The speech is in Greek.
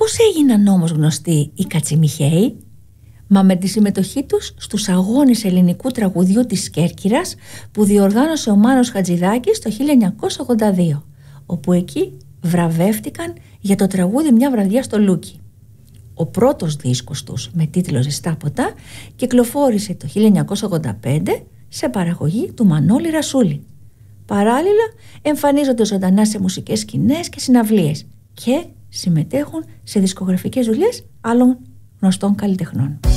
Πώς έγιναν όμως γνωστοί οι Κατσιμιχαίοι? Μα με τη συμμετοχή τους στους αγώνες ελληνικού τραγουδιού της Κέρκυρας που διοργάνωσε ο Μάνος Χατζηδάκης το 1982, όπου εκεί βραβεύτηκαν για το τραγούδι «Μια βραδιά στο Λούκι». Ο πρώτος δίσκος τους με τίτλο «Ζεστά ποτά» κυκλοφόρησε το 1985 σε παραγωγή του Μανώλη Ρασούλη. Παράλληλα εμφανίζονται ζωντανά σε μουσικές σκηνές και συναυλίες και συμμετέχουν σε δισκογραφικές δουλειές άλλων γνωστών καλλιτεχνών.